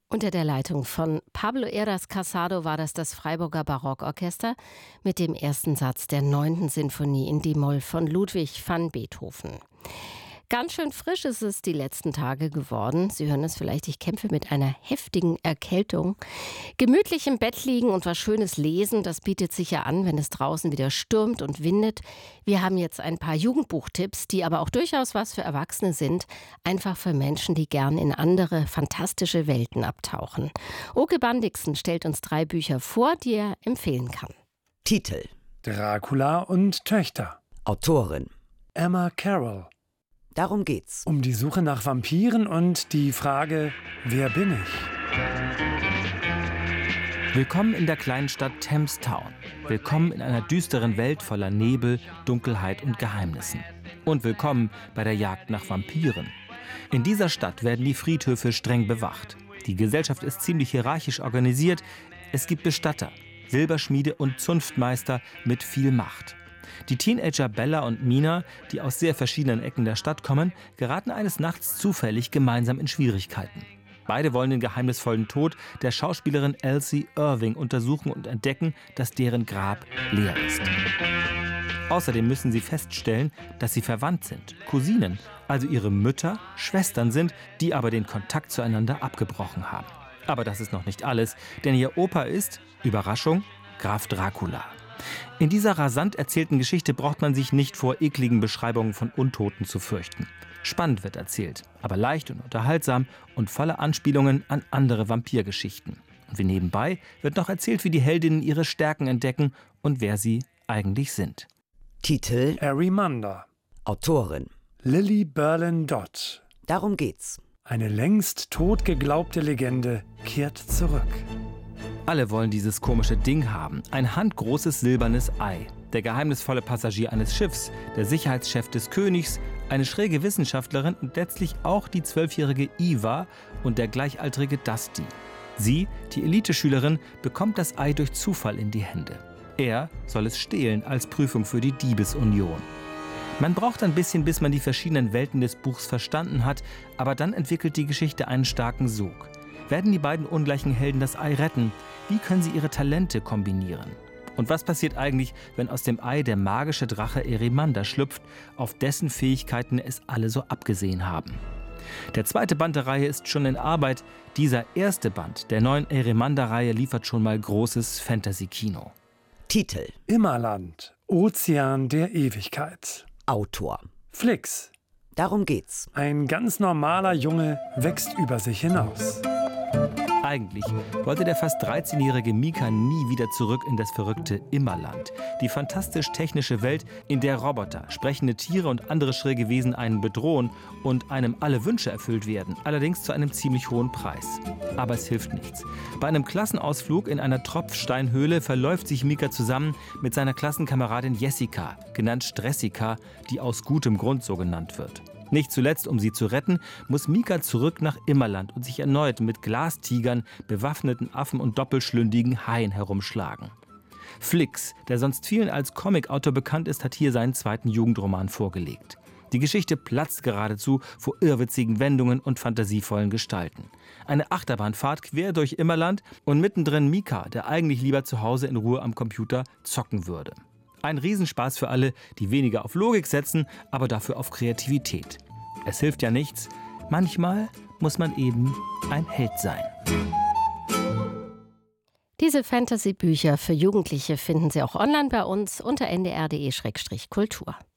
Unter der Leitung von Pablo Heras Casado war das Freiburger Barockorchester mit dem ersten Satz der 9. Sinfonie in D-Moll von Ludwig van Beethoven. Ganz schön frisch ist es die letzten Tage geworden. Sie hören es vielleicht, ich kämpfe mit einer heftigen Erkältung. Gemütlich im Bett liegen und was Schönes lesen, das bietet sich ja an, wenn es draußen wieder stürmt und windet. Wir haben jetzt ein paar Jugendbuchtipps, die aber auch durchaus was für Erwachsene sind. Einfach für Menschen, die gern in andere, fantastische Welten abtauchen. Oke Bandixen stellt uns 3 Bücher vor, die er empfehlen kann. Titel: Dracula und Töchter. Autorin: Emma Carroll. Darum geht's. Um die Suche nach Vampiren und die Frage, wer bin ich? Willkommen in der kleinen Stadt Thames Town. Willkommen in einer düsteren Welt voller Nebel, Dunkelheit und Geheimnissen. Und willkommen bei der Jagd nach Vampiren. In dieser Stadt werden die Friedhöfe streng bewacht. Die Gesellschaft ist ziemlich hierarchisch organisiert. Es gibt Bestatter, Silberschmiede und Zunftmeister mit viel Macht. Die Teenager Bella und Mina, die aus sehr verschiedenen Ecken der Stadt kommen, geraten eines Nachts zufällig gemeinsam in Schwierigkeiten. Beide wollen den geheimnisvollen Tod der Schauspielerin Elsie Irving untersuchen und entdecken, dass deren Grab leer ist. Außerdem müssen sie feststellen, dass sie verwandt sind, Cousinen, also ihre Mütter, Schwestern sind, die aber den Kontakt zueinander abgebrochen haben. Aber das ist noch nicht alles, denn ihr Opa ist, Überraschung, Graf Dracula. In dieser rasant erzählten Geschichte braucht man sich nicht vor ekligen Beschreibungen von Untoten zu fürchten. Spannend wird erzählt, aber leicht und unterhaltsam und voller Anspielungen an andere Vampirgeschichten. Und wie nebenbei wird noch erzählt, wie die Heldinnen ihre Stärken entdecken und wer sie eigentlich sind. Titel: Arimander. Autorin: Lily Berlin Dodd. Darum geht's. Eine längst tot geglaubte Legende kehrt zurück. Alle wollen dieses komische Ding haben, ein handgroßes silbernes Ei. Der geheimnisvolle Passagier eines Schiffs, der Sicherheitschef des Königs, eine schräge Wissenschaftlerin und letztlich auch die 12-jährige Eva und der gleichaltrige Dusty. Sie, die Eliteschülerin, bekommt das Ei durch Zufall in die Hände. Er soll es stehlen als Prüfung für die Diebesunion. Man braucht ein bisschen, bis man die verschiedenen Welten des Buchs verstanden hat, aber dann entwickelt die Geschichte einen starken Sog. Werden die beiden ungleichen Helden das Ei retten? Wie können sie ihre Talente kombinieren? Und was passiert eigentlich, wenn aus dem Ei der magische Drache Arimander schlüpft, auf dessen Fähigkeiten es alle so abgesehen haben? Der 2. Band der Reihe ist schon in Arbeit. Dieser erste Band der neuen Arimander-Reihe liefert schon mal großes Fantasy-Kino. Titel: Immerland, Ozean der Ewigkeit. Autor: Flix. Darum geht's. Ein ganz normaler Junge wächst über sich hinaus. Eigentlich wollte der fast 13-jährige Mika nie wieder zurück in das verrückte Immerland. Die fantastisch-technische Welt, in der Roboter, sprechende Tiere und andere schräge Wesen einen bedrohen und einem alle Wünsche erfüllt werden, allerdings zu einem ziemlich hohen Preis. Aber es hilft nichts. Bei einem Klassenausflug in einer Tropfsteinhöhle verläuft sich Mika zusammen mit seiner Klassenkameradin Jessica, genannt Stressica, die aus gutem Grund so genannt wird. Nicht zuletzt, um sie zu retten, muss Mika zurück nach Immerland und sich erneut mit Glastigern, bewaffneten Affen und doppelschlündigen Haien herumschlagen. Flix, der sonst vielen als Comicautor bekannt ist, hat hier seinen 2. Jugendroman vorgelegt. Die Geschichte platzt geradezu vor irrwitzigen Wendungen und fantasievollen Gestalten. Eine Achterbahnfahrt quer durch Immerland und mittendrin Mika, der eigentlich lieber zu Hause in Ruhe am Computer zocken würde. Ein Riesenspaß für alle, die weniger auf Logik setzen, aber dafür auf Kreativität. Es hilft ja nichts. Manchmal muss man eben ein Held sein. Diese Fantasy-Bücher für Jugendliche finden Sie auch online bei uns unter ndr.de/kultur.